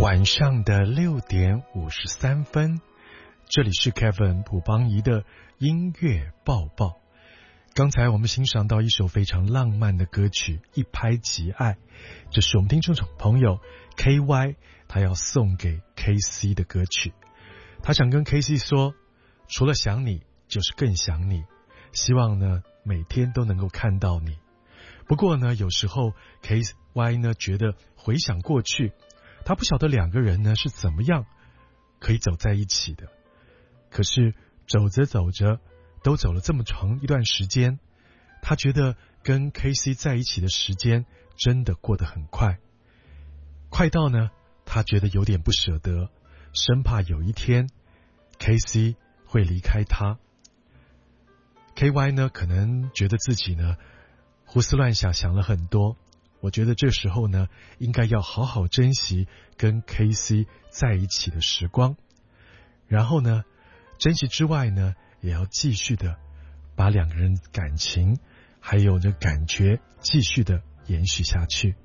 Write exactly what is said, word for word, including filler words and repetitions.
晚上的六点五十三分，这里是 Kevin 卜邦仪的音乐报报。刚才我们欣赏到一首非常浪漫的歌曲《一拍即爱》，这是我们听众朋友 K Y 他要送给 K C 的歌曲。他想跟 K C 说，除了想你就是更想你，希望呢每天都能够看到你。不过呢有时候 K Y 呢觉得回想过去，他不晓得两个人呢是怎么样可以走在一起的。可是走着走着，都走了这么长一段时间，他觉得跟 K C 在一起的时间真的过得很快，快到呢他觉得有点不舍得，生怕有一天 K C 会离开他。 K Y 呢可能觉得自己呢胡思乱想，想了很多。我觉得这时候呢应该要好好珍惜跟 K C 在一起的时光，然后呢珍惜之外呢也要继续的把两个人感情还有这感觉继续的延续下去。